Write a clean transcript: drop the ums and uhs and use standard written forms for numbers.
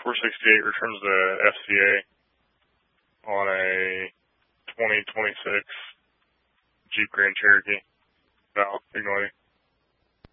468 returns the FCA on a 2026 Jeep Grand Cherokee. Val, ignore you.